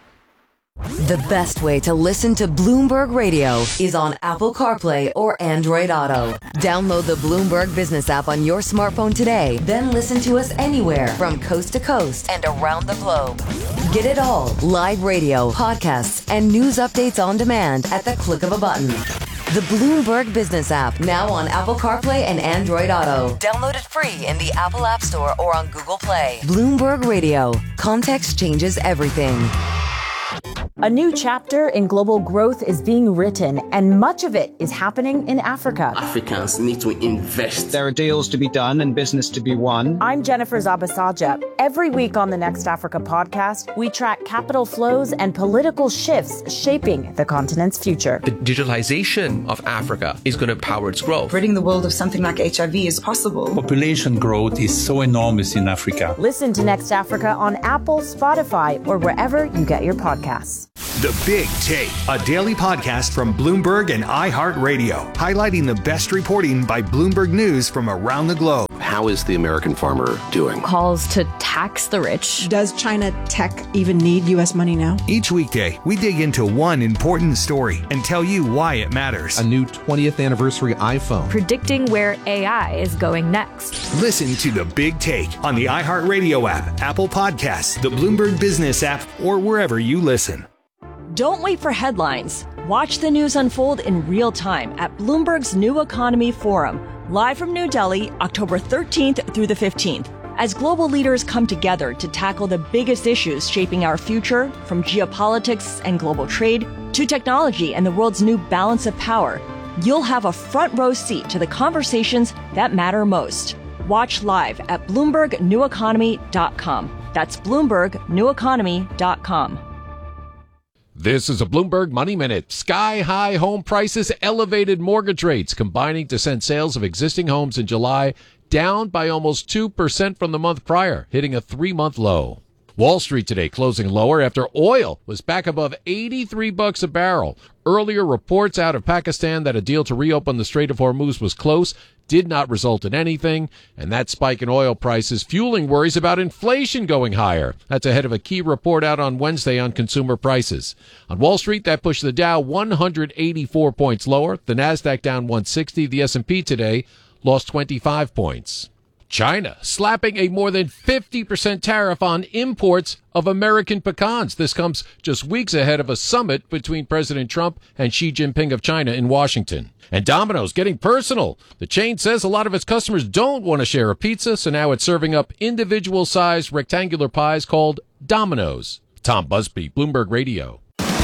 The best way to listen to Bloomberg Radio is on Apple CarPlay or Android Auto. Download the Bloomberg Business app on your smartphone today, then listen to us anywhere from coast to coast and around the globe. Get it all, live radio, podcasts, and news updates on demand at the click of a button. The Bloomberg Business app, now on Apple CarPlay and Android Auto. Download it free in the Apple App Store or on Google Play. Bloomberg Radio. Context changes everything. A new chapter in global growth is being written, and much of it is happening in Africa. Africans need to invest. There are deals to be done and business to be won. I'm Jennifer Zabasaja. Every week on the Next Africa podcast, we track capital flows and political shifts shaping the continent's future. The digitalization of Africa is going to power its growth. Ridding the world of something like H I V is possible. Population growth is so enormous in Africa. Listen to Next Africa on Apple, Spotify, or wherever you get your podcasts. The Big Take, a daily podcast from Bloomberg and iHeartRadio, highlighting the best reporting by Bloomberg News from around the globe. How is the American farmer doing? Calls to tax the rich. Does China tech even need U S money now? Each weekday, we dig into one important story and tell you why it matters. A new twentieth anniversary iPhone. Predicting where A I is going next. Listen to The Big Take on the iHeartRadio app, Apple Podcasts, the Bloomberg Business app, or wherever you listen. Don't wait for headlines. Watch the news unfold in real time at Bloomberg's New Economy Forum, live from New Delhi, October thirteenth through the fifteenth. As global leaders come together to tackle the biggest issues shaping our future, from geopolitics and global trade to technology and the world's new balance of power, you'll have a front row seat to the conversations that matter most. Watch live at Bloomberg New Economy dot com. That's Bloomberg New Economy dot com. This is a Bloomberg Money Minute. Sky-high home prices, elevated mortgage rates combining to send sales of existing homes in July down by almost two percent from the month prior, hitting a three-month low. Wall Street today closing lower after oil was back above eighty-three bucks a barrel. Earlier reports out of Pakistan that a deal to reopen the Strait of Hormuz was close did not result in anything, and that spike in oil prices fueling worries about inflation going higher. That's ahead of a key report out on Wednesday on consumer prices. On Wall Street, that pushed the Dow one hundred eighty-four points lower, the Nasdaq down one hundred sixty, the S and P today lost twenty-five points. China slapping a more than fifty percent tariff on imports of American pecans. This comes just weeks ahead of a summit between President Trump and Xi Jinping of China in Washington. And Domino's getting personal. The chain says a lot of its customers don't want to share a pizza, so now it's serving up individual-sized rectangular pies called Domino's. Tom Busby, Bloomberg Radio.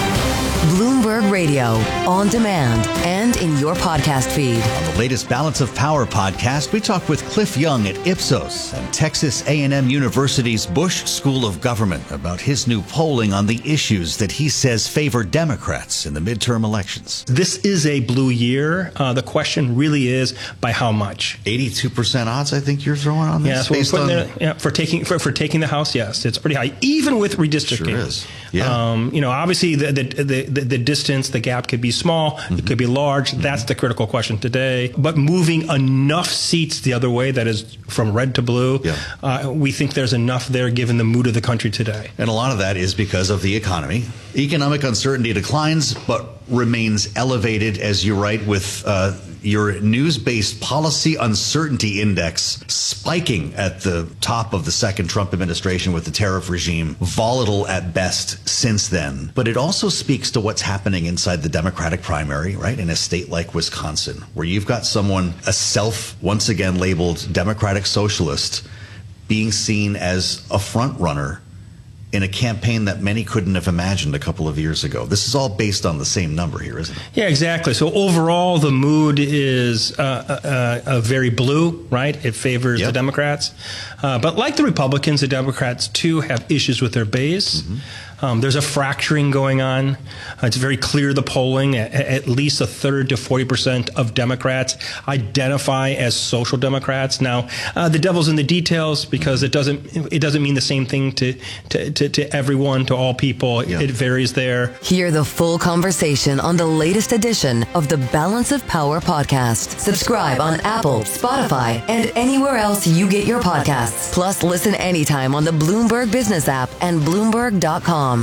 Bloomberg Radio, on demand and in your podcast feed. On the latest Balance of Power podcast, we talk with Cliff Young at Ipsos and Texas A and M University's Bush School of Government about his new polling on the issues that he says favor Democrats in the midterm elections. This is a blue year. Uh, the question really is by how much? eighty-two percent odds, I think you're throwing on this? Yeah, so based we're on... there, yeah, for taking for, for taking the House, yes, it's pretty high, even with redistricting. Sure is. Yeah. Um, you know, obviously the the, the the the distance, the gap could be small, mm-hmm. it could be large. Mm-hmm. That's the critical question today. But moving enough seats the other way, that is from red to blue, yeah. uh, we think there's enough there given the mood of the country today. And a lot of that is because of the economy. Economic uncertainty declines, but remains elevated, as you write, with uh, your news-based policy uncertainty index spiking at the top of the second Trump administration with the tariff regime, volatile at best since then. But it also speaks to what's happening inside the Democratic primary, right, in a state like Wisconsin, where you've got someone, a self, once again labeled Democratic socialist, being seen as a front runner in a campaign that many couldn't have imagined a couple of years ago. This is all based on the same number here, isn't it? Yeah, exactly. So overall, the mood is uh, uh, uh, very blue, right? It favors yep. the Democrats. Uh, but like the Republicans, the Democrats, too, have issues with their base. Mm-hmm. Um, there's a fracturing going on. Uh, it's very clear, the polling, at, at least a third to forty percent of Democrats identify as social Democrats. Now, uh, the devil's in the details, because it doesn't it doesn't mean the same thing to to, to, to everyone, to all people. Yeah. It varies there. Hear the full conversation on the latest edition of the Balance of Power podcast. Subscribe on Apple, Spotify, and anywhere else you get your podcasts. Plus, listen anytime on the Bloomberg Business app and Bloomberg dot com.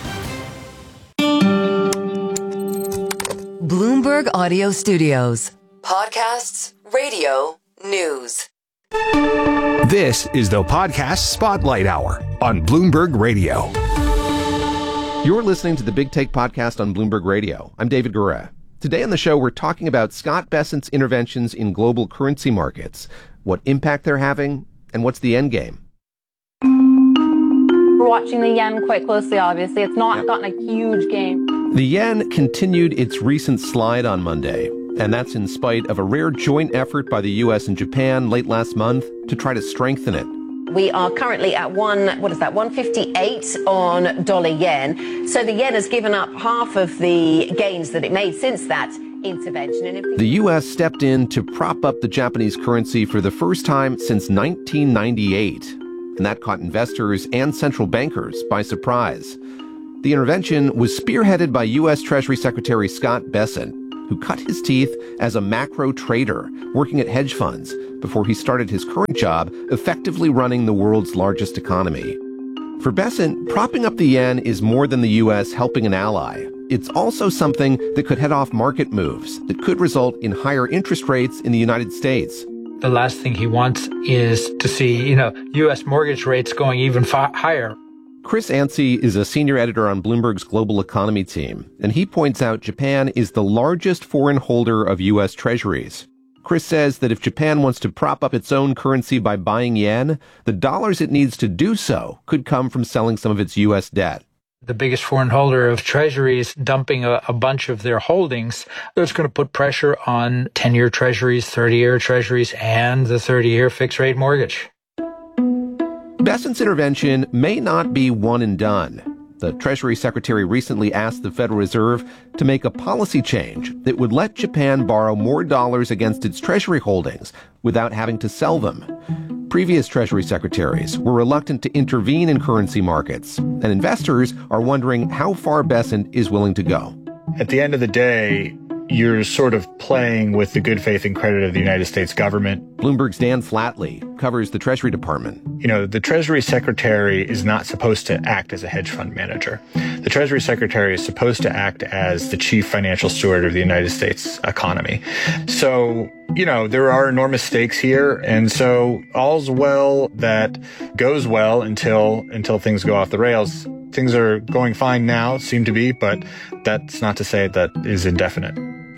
Bloomberg Audio Studios. Podcasts, radio, news. This is the Podcast Spotlight Hour on Bloomberg Radio. You're listening to the Big Take podcast on Bloomberg Radio. I'm David Gura. Today on the show, we're talking about Scott Bessent's interventions in global currency markets, what impact they're having, and what's the end game. We're watching the yen quite closely, obviously. It's not yep. gotten a huge gain. The yen continued its recent slide on Monday, and that's in spite of a rare joint effort by the U S and Japan late last month to try to strengthen it. We are currently at one, what is that, one fifty-eight on dollar yen. So the yen has given up half of the gains that it made since that intervention. And if the-, the U S stepped in to prop up the Japanese currency for the first time since nineteen ninety-eight. And that caught investors and central bankers by surprise. The intervention was spearheaded by U S Treasury Secretary Scott Bessent, who cut his teeth as a macro trader working at hedge funds before he started his current job effectively running the world's largest economy. For Bessent, propping up the yen is more than the U S helping an ally. It's also something that could head off market moves that could result in higher interest rates in the United States. The last thing he wants is to see, you know, U S mortgage rates going even far higher. Chris Anstey is a senior editor on Bloomberg's global economy team, and he points out Japan is the largest foreign holder of U S treasuries. Chris says that if Japan wants to prop up its own currency by buying yen, the dollars it needs to do so could come from selling some of its U S debt. The biggest foreign holder of treasuries dumping a, a bunch of their holdings, that's going to put pressure on ten-year treasuries, thirty-year treasuries, and the thirty-year fixed-rate mortgage. Bessent's intervention may not be one and done. The Treasury Secretary recently asked the Federal Reserve to make a policy change that would let Japan borrow more dollars against its Treasury holdings without having to sell them. Previous Treasury secretaries were reluctant to intervene in currency markets, and investors are wondering how far Bessent is willing to go. At the end of the day, you're sort of playing with the good faith and credit of the United States government. Bloomberg's Dan Flatley covers the Treasury Department. You know, the Treasury Secretary is not supposed to act as a hedge fund manager. The Treasury Secretary is supposed to act as the chief financial steward of the United States economy. So, you know, there are enormous stakes here. And so all's well that goes well until until things go off the rails. Things are going fine now, seem to be, but that's not to say that is indefinite.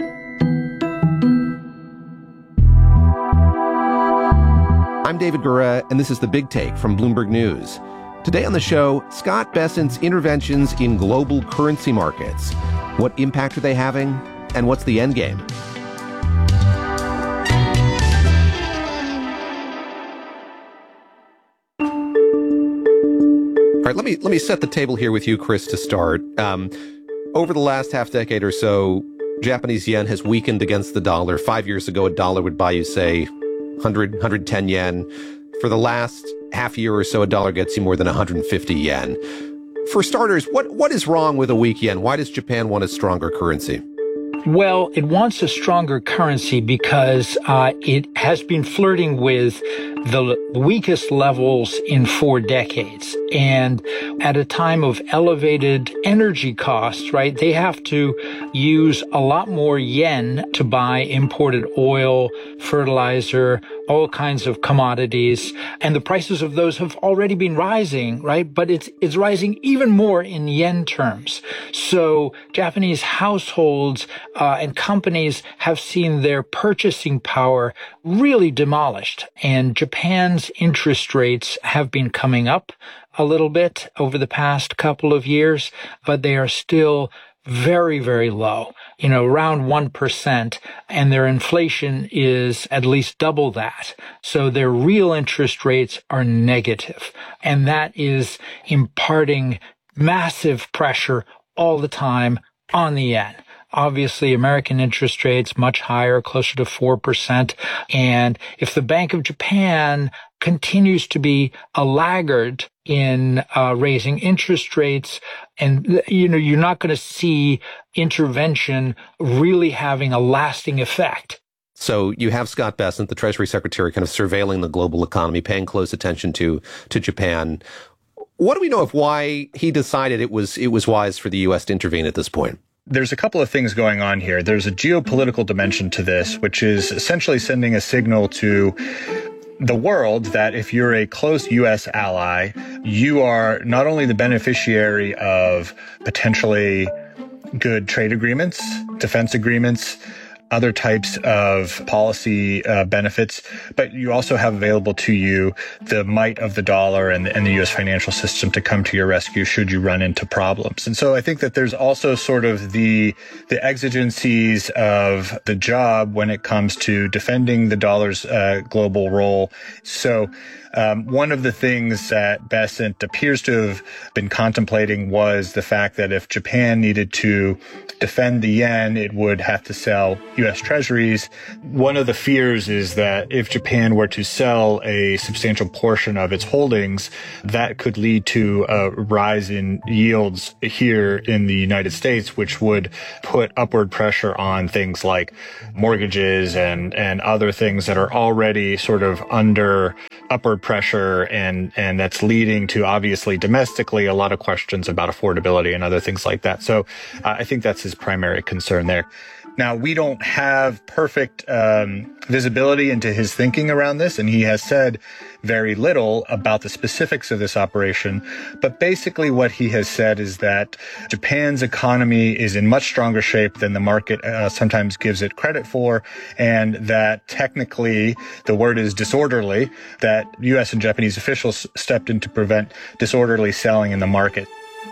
I'm David Gura, and this is The Big Take from Bloomberg News. Today on the show, Scott Bessent's interventions in global currency markets. What impact are they having, and what's the end game? All right, let me let me set the table here with you, Chris, to start. Um, over the last half decade or so, Japanese yen has weakened against the dollar. Five years ago, a dollar would buy you, say, one hundred, one hundred ten yen. For the last half year or so, a dollar gets you more than one hundred fifty yen. For starters, what what is wrong with a weak yen? Why does Japan want a stronger currency? Well, it wants a stronger currency because uh, it has been flirting with the weakest levels in four decades. And at a time of elevated energy costs, right, they have to use a lot more yen to buy imported oil, fertilizer, all kinds of commodities. And the prices of those have already been rising, right? But it's, it's rising even more in yen terms. So Japanese households uh, and companies have seen their purchasing power really demolished. And Japan's interest rates have been coming up a little bit over the past couple of years, but they are still very, very low, you know, around one percent, and their inflation is at least double that. So their real interest rates are negative, and that is imparting massive pressure all the time on the yen. Obviously, American interest rates much higher, closer to four percent. And if the Bank of Japan continues to be a laggard in uh, raising interest rates, and, you know, you're not going to see intervention really having a lasting effect. So you have Scott Bessent, the Treasury Secretary, kind of surveilling the global economy, paying close attention to to Japan. What do we know of why he decided it was it was wise for the U S to intervene at this point? There's a couple of things going on here. There's a geopolitical dimension to this, which is essentially sending a signal to the world that if you're a close U S ally, you are not only the beneficiary of potentially good trade agreements, defense agreements, other types of policy uh, benefits, but you also have available to you the might of the dollar and, and the U S financial system to come to your rescue should you run into problems. And so I think that there's also sort of the the exigencies of the job when it comes to defending the dollar's uh, global role. So Um, one of the things that Bessent appears to have been contemplating was the fact that if Japan needed to defend the yen, it would have to sell U S treasuries. One of the fears is that if Japan were to sell a substantial portion of its holdings, that could lead to a rise in yields here in the United States, which would put upward pressure on things like mortgages and, and other things that are already sort of under upward pressure, and and that's leading to, obviously domestically, a lot of questions about affordability and other things like that. So uh, I think that's his primary concern there. Now, we don't have perfect um, visibility into his thinking around this, and he has said very little about the specifics of this operation. But basically what he has said is that Japan's economy is in much stronger shape than the market uh, sometimes gives it credit for, and that technically, the word is disorderly, that U S and Japanese officials stepped in to prevent disorderly selling in the market.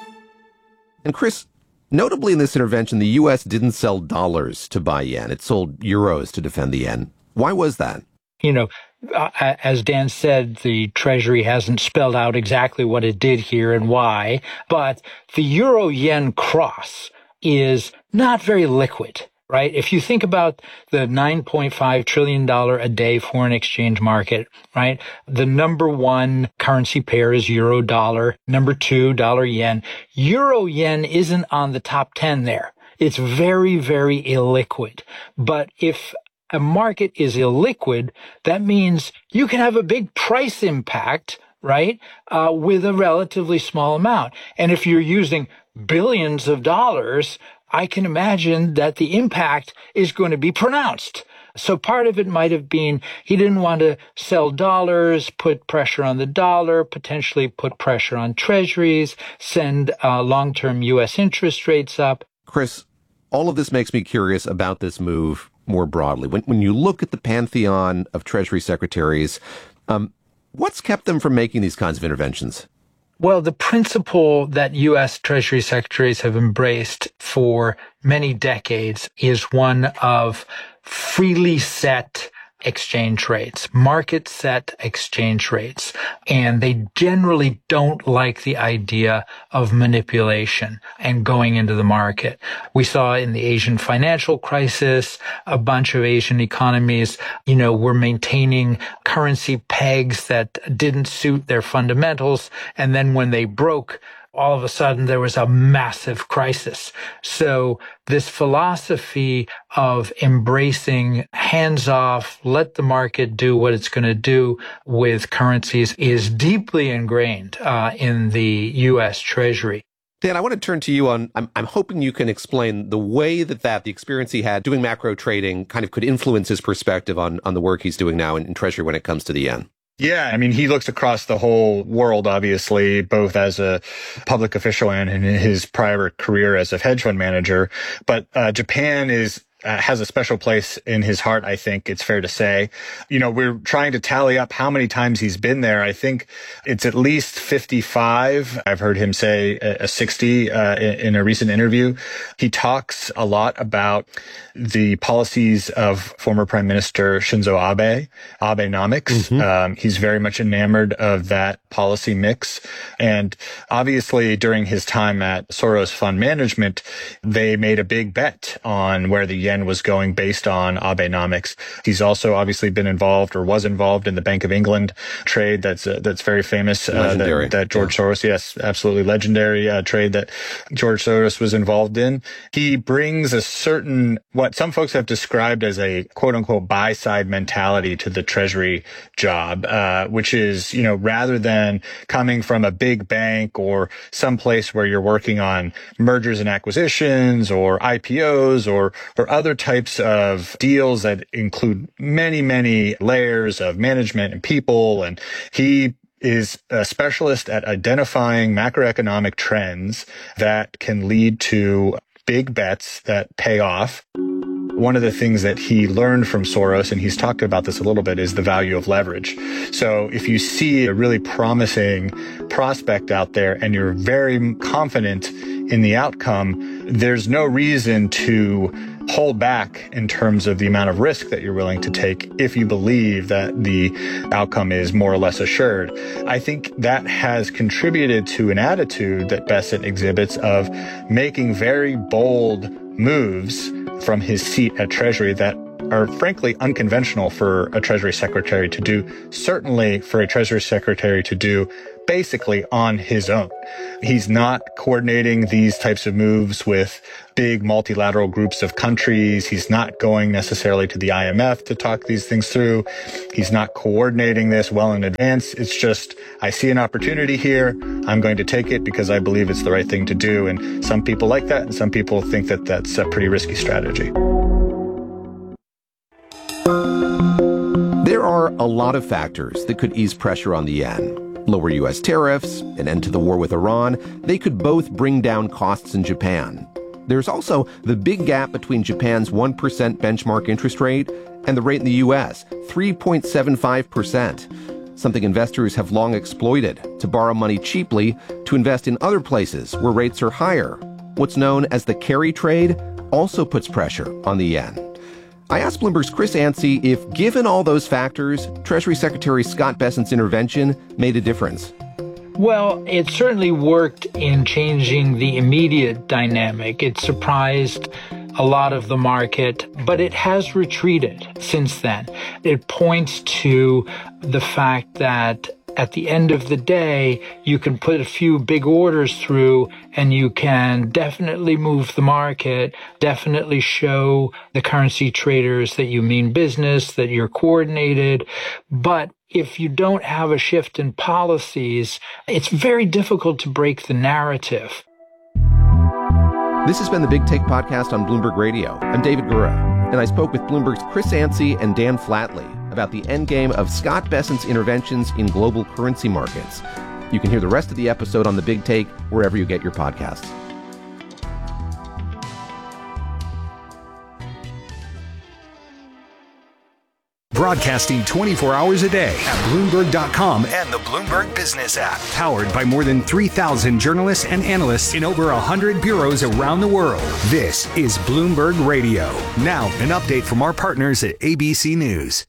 And Chris, notably in this intervention, the U S didn't sell dollars to buy yen. It sold euros to defend the yen. Why was that? You know, uh, as Dan said, the Treasury hasn't spelled out exactly what it did here and why, but the euro-yen cross is not very liquid, right? If you think about the nine point five trillion dollars a day foreign exchange market, right? The number one currency pair is euro dollar. Number two, dollar yen. Euro yen isn't on the top ten there. It's very, very illiquid. But if a market is illiquid, that means you can have a big price impact, right? Uh, with a relatively small amount. And if you're using billions of dollars, I can imagine that the impact is going to be pronounced. So part of it might have been he didn't want to sell dollars, put pressure on the dollar, potentially put pressure on treasuries, send uh, long-term U S interest rates up. Chris, all of this makes me curious about this move more broadly. When, when you look at the pantheon of Treasury secretaries, um, what's kept them from making these kinds of interventions? Well, the principle that U S Treasury secretaries have embraced for many decades is one of freely set exchange rates, market set exchange rates. And they generally don't like the idea of manipulation and going into the market. We saw in the Asian financial crisis, a bunch of Asian economies, you know, were maintaining currency pegs that didn't suit their fundamentals. And then when they broke, all of a sudden there was a massive crisis. So this philosophy of embracing hands off, let the market do what it's going to do with currencies is deeply ingrained uh, in the U S Treasury. Dan, I want to turn to you on, I'm, I'm hoping you can explain the way that, that the experience he had doing macro trading kind of could influence his perspective on, on the work he's doing now in, in Treasury when it comes to the yen. Yeah, I mean, he looks across the whole world, obviously, both as a public official and in his prior career as a hedge fund manager. But uh, Japan is Uh, has a special place in his heart, I think it's fair to say. You know, we're trying to tally up how many times he's been there. I think it's at least fifty-five. I've heard him say a sixty uh, in, in a recent interview. He talks a lot about the policies of former Prime Minister Shinzo Abe, Abenomics. Mm-hmm. Um, he's very much enamored of that policy mix. And obviously, during his time at Soros Fund Management, they made a big bet on where the yen was going based on Abenomics. He's also obviously been involved or was involved in the Bank of England trade that's uh, that's very famous. Uh, that, that George yeah. Soros, yes, absolutely legendary uh, trade that George Soros was involved in. He brings a certain, what some folks have described as a quote unquote buy side mentality to the Treasury job, uh, which is, you know, rather than coming from a big bank or some place where you're working on mergers and acquisitions or I P Os or or other types of deals that include many, many layers of management and people. And he is a specialist at identifying macroeconomic trends that can lead to big bets that pay off. One of the things that he learned from Soros, and he's talked about this a little bit, is the value of leverage. So if you see a really promising prospect out there and you're very confident in the outcome, there's no reason to hold back in terms of the amount of risk that you're willing to take if you believe that the outcome is more or less assured. I think that has contributed to an attitude that Bessent exhibits of making very bold moves from his seat at Treasury that are frankly unconventional for a Treasury Secretary to do, certainly for a Treasury Secretary to do basically on his own. He's not coordinating these types of moves with big multilateral groups of countries. He's not going necessarily to the I M F to talk these things through. He's not coordinating this well in advance. It's just, I see an opportunity here. I'm going to take it because I believe it's the right thing to do. And some people like that, and some people think that that's a pretty risky strategy. There are a lot of factors that could ease pressure on the yen. Lower U S tariffs, an end to the war with Iran, they could both bring down costs in Japan. There's also the big gap between Japan's one percent benchmark interest rate and the rate in the U S, three point seven five percent, something investors have long exploited to borrow money cheaply to invest in other places where rates are higher. What's known as the carry trade also puts pressure on the yen. I asked Bloomberg's Chris Yancey if, given all those factors, Treasury Secretary Scott Bessent's intervention made a difference. Well, it certainly worked in changing the immediate dynamic. It surprised a lot of the market, but it has retreated since then. It points to the fact that at the end of the day, you can put a few big orders through and you can definitely move the market, definitely show the currency traders that you mean business, that you're coordinated. But if you don't have a shift in policies, it's very difficult to break the narrative. This has been the Big Take podcast on Bloomberg Radio. I'm David Gura, and I spoke with Bloomberg's Chris Yancey and Dan Flatley about the endgame of Scott Bessent's interventions in global currency markets. You can hear the rest of the episode on The Big Take wherever you get your podcasts. Broadcasting twenty-four hours a day at Bloomberg dot com and the Bloomberg Business app. Powered by more than three thousand journalists and analysts in over one hundred bureaus around the world. This is Bloomberg Radio. Now, an update from our partners at A B C News.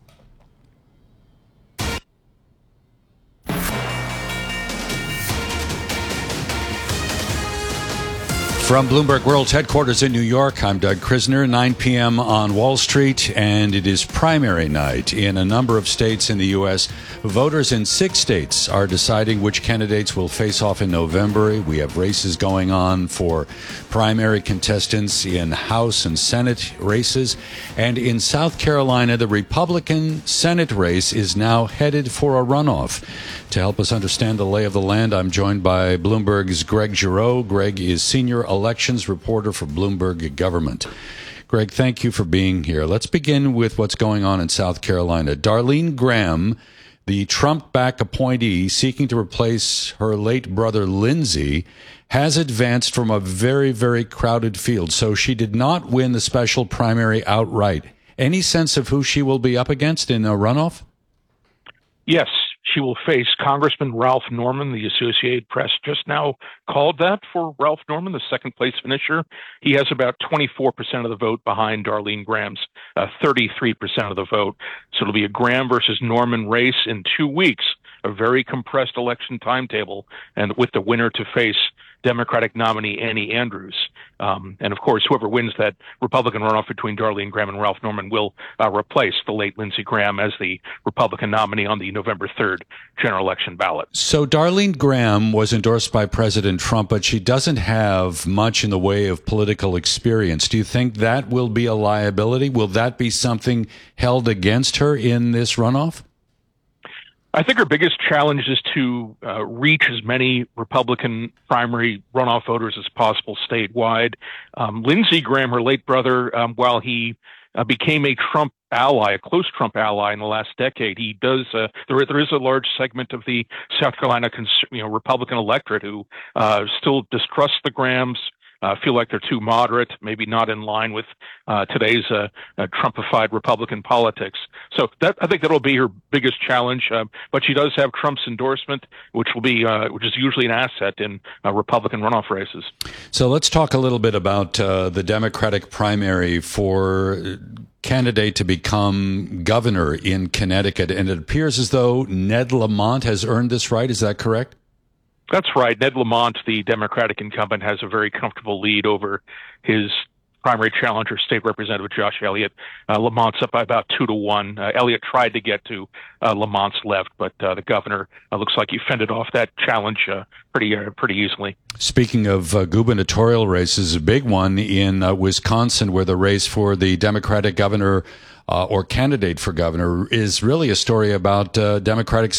From Bloomberg World's headquarters in New York, I'm Doug Krisner, nine p.m. on Wall Street, and it is primary night in a number of states in the U S. Voters in six states are deciding which candidates will face off in November. We have races going on for primary contestants in House and Senate races. And in South Carolina, the Republican Senate race is now headed for a runoff. To help us understand the lay of the land, I'm joined by Bloomberg's Greg Giroux. Greg is senior elections reporter for Bloomberg Government. Greg, thank you for being here. Let's begin with what's going on in South Carolina. Darlene Graham, the Trump-backed appointee seeking to replace her late brother Lindsey, has advanced from a very, very crowded field. So she did not win the special primary outright. Any sense of who she will be up against in a runoff? Yes. She will face Congressman Ralph Norman. The Associated Press just now called that for Ralph Norman, the second place finisher. He has about twenty-four percent of the vote behind Darlene Graham's uh, thirty-three percent of the vote. So it'll be a Graham versus Norman race in two weeks, a very compressed election timetable, and with the winner to face Democratic nominee Annie Andrews. Um, and of course, whoever wins that Republican runoff between Darlene Graham and Ralph Norman will uh, replace the late Lindsey Graham as the Republican nominee on the November third general election ballot. So Darlene Graham was endorsed by President Trump, but she doesn't have much in the way of political experience. Do you think that will be a liability? Will that be something held against her in this runoff? I think her biggest challenge is to uh, reach as many Republican primary runoff voters as possible statewide. Um, Lindsey Graham, her late brother, um, while he uh, became a Trump ally, a close Trump ally in the last decade, he does. Uh, there, there is a large segment of the South Carolina, cons- you know, Republican electorate who uh, still distrusts the Grahams. uh, feel like they're too moderate, maybe not in line with uh, today's uh, uh, Trumpified Republican politics. So that, I think that'll be her biggest challenge. Uh, but she does have Trump's endorsement, which will be uh, which is usually an asset in uh, Republican runoff races. So let's talk a little bit about uh, the Democratic primary for candidate to become governor in Connecticut. And it appears as though Ned Lamont has earned this right. Is that correct? That's right. Ned Lamont, the Democratic incumbent, has a very comfortable lead over his primary challenger, State Representative Josh Elliott. Uh, Lamont's up by about two to one. Uh, Elliott tried to get to uh, Lamont's left, but uh, the governor uh, looks like he fended off that challenge uh, pretty uh, pretty easily. Speaking of uh, gubernatorial races, a big one in uh, Wisconsin, where the race for the Democratic governor uh, or candidate for governor is really a story about uh, Democratic